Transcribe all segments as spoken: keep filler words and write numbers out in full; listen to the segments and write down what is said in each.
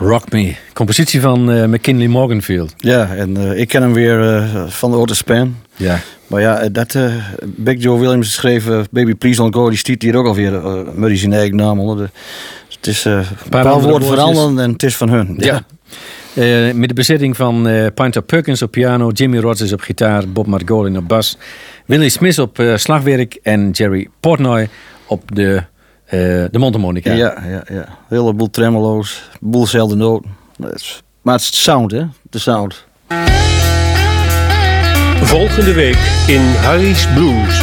Rock Me. Compositie van uh, McKinley Morganfield. Ja, en uh, ik ken hem weer uh, van de Oude Span. Ja. Maar ja, dat uh, Big Joe Williams schreef uh, Baby Please Don't Go. Die stiet hier ook alweer uh, met zijn eigen naam onder. De, het is uh, een paar, paar woorden veranderen en het is van hun. Ja. ja. Uh, met de bezetting van uh, Pinter Perkins op piano, Jimmy Rogers op gitaar, Bob Margolin op bas, Willie Smith op uh, slagwerk en Jerry Portnoy op de, uh, de mondharmonica. Ja, ja, ja. Een heleboel tremolo's, een boel zelden noten. Maar het is de sound, hè? De sound. Volgende week in Harry's Blues.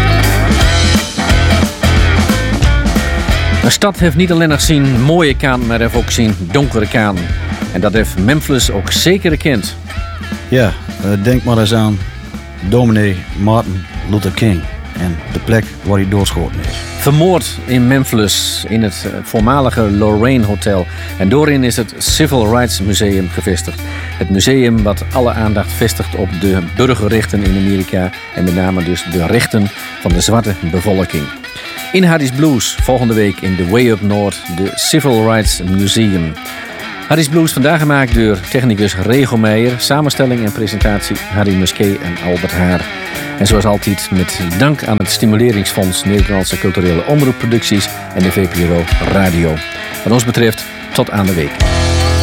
Een stad heeft niet alleen nog zien mooie kanten, maar heeft ook zien donkere kanten. En dat heeft Memphis ook zeker erkend. Ja, uh, denk maar eens aan dominee Martin Luther King en de plek waar hij doodschoten is. Vermoord in Memphis in het voormalige Lorraine Hotel. En doorin is het Civil Rights Museum gevestigd. Het museum wat alle aandacht vestigt op de burgerrechten in Amerika. En met name dus de rechten van de zwarte bevolking. In Harry's Blues volgende week in The Way Up North, de Civil Rights Museum. Harry's Blues vandaag gemaakt door technicus Rego Meijer. Samenstelling en presentatie Harry Musquet en Albert Haar. En zoals altijd met dank aan het Stimuleringsfonds Nederlandse Culturele Omroepproducties en de V P R O Radio. Wat ons betreft, tot aan de week.